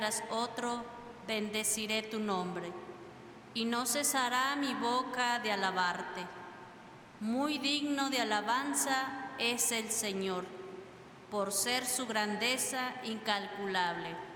tras otro, bendeciré tu nombre, y no cesará mi boca de alabarte. Muy digno de alabanza es el Señor, por ser su grandeza incalculable.